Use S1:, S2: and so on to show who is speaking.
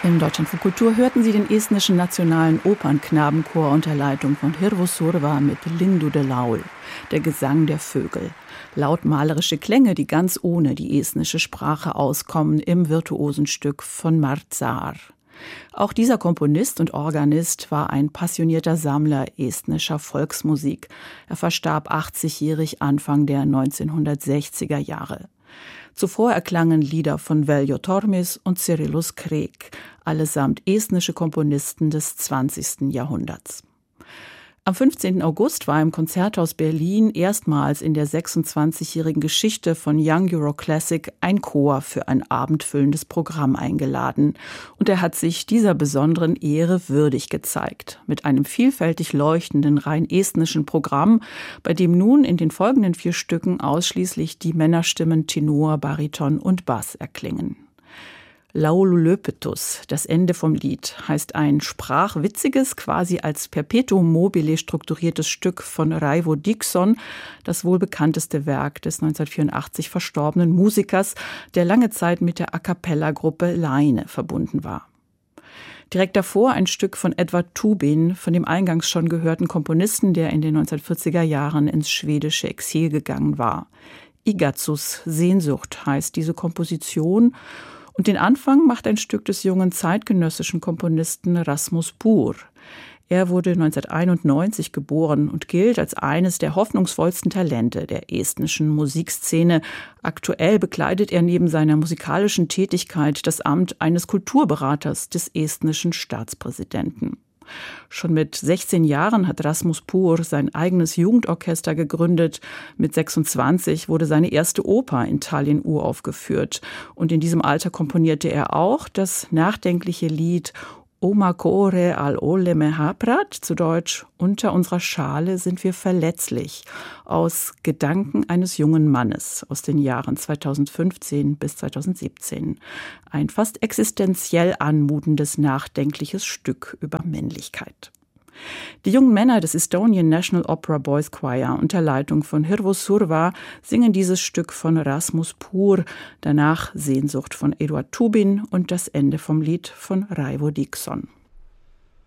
S1: Im Deutschlandfunk Kultur hörten Sie den estnischen nationalen Opernknabenchor unter Leitung von Hirvo Surva mit Lindude Laul, der Gesang der Vögel. Lautmalerische Klänge, die ganz ohne die estnische Sprache auskommen, im virtuosen Stück von Mart Saar. Auch dieser Komponist und Organist war ein passionierter Sammler estnischer Volksmusik. Er verstarb 80-jährig Anfang der 1960er Jahre. Zuvor erklangen Lieder von Veljo Tormis und Cyrillus Kreek, allesamt estnische Komponisten des 20. Jahrhunderts. Am 15. August war im Konzerthaus Berlin erstmals in der 26-jährigen Geschichte von Young Euro Classic ein Chor für ein abendfüllendes Programm eingeladen. Und er hat sich dieser besonderen Ehre würdig gezeigt. Mit einem vielfältig leuchtenden, rein estnischen Programm, bei dem nun in den folgenden 4 Stücken ausschließlich die Männerstimmen Tenor, Bariton und Bass erklingen. Laulu Löpetus, das Ende vom Lied, heißt ein sprachwitziges, quasi als Perpetuum mobile strukturiertes Stück von Raivo Dixon, das wohl bekannteste Werk des 1984 verstorbenen Musikers, der lange Zeit mit der A-cappella-Gruppe Laine verbunden war. Direkt davor ein Stück von Edvard Tubin, von dem eingangs schon gehörten Komponisten, der in den 1940er Jahren ins schwedische Exil gegangen war. Igatsus Sehnsucht heißt diese Komposition. Und den Anfang macht ein Stück des jungen zeitgenössischen Komponisten Rasmus Puhr. Er wurde 1991 geboren und gilt als eines der hoffnungsvollsten Talente der estnischen Musikszene. Aktuell bekleidet er neben seiner musikalischen Tätigkeit das Amt eines Kulturberaters des estnischen Staatspräsidenten. Schon mit 16 Jahren hat Rasmus Puhr sein eigenes Jugendorchester gegründet. Mit 26 wurde seine erste Oper in Tallinn uraufgeführt. Und in diesem Alter komponierte er auch das nachdenkliche Lied Oma Kore al Oleme Haprat, zu Deutsch Unter unserer Schale sind wir verletzlich, aus Gedanken eines jungen Mannes aus den Jahren 2015 bis 2017. Ein fast existenziell anmutendes, nachdenkliches Stück über Männlichkeit. Die jungen Männer des Estonian National Opera Boys Choir unter Leitung von Hirvo Surva singen dieses Stück von Rasmus Puhr, danach Sehnsucht von Edvard Tubin und das Ende vom Lied von Raivo Dixon.